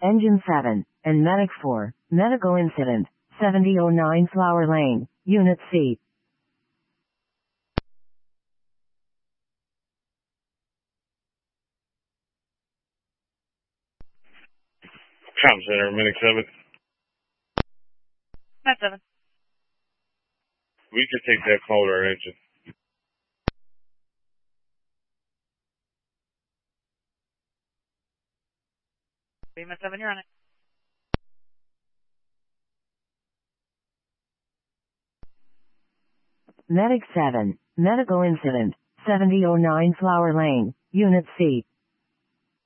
Engine 7, and Medic 4, medical incident, 7009 Flower Lane, Unit C. Com Center, Medic 7. Med 7. We could take that call to our engine. Med 7, you're on it. Medic 7, medical incident, 7009 Flower Lane, Unit C.